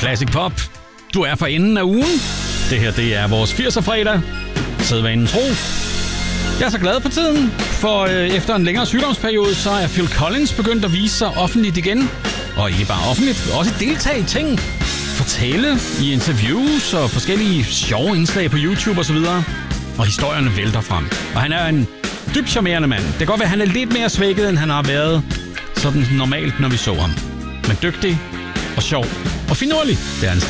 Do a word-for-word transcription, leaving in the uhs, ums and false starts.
Classic Pop. Du er for enden af ugen. Det her, det er vores firser-fredag. Sædvanen tro. Jeg er så glad for tiden, for øh, efter en længere sygdomsperiode, så er Phil Collins begyndt at vise sig offentligt igen. Og ikke bare offentligt, også deltage i ting. Fortælle i interviews og forskellige sjove indslag på YouTube osv. Og historierne vælter frem. Og han er en dybt charmerende mand. Det kan godt være, at han er lidt mere svækket, end han har været sådan normalt, når vi så ham. Men dygtig og sjov og finurlig, det er han stadig.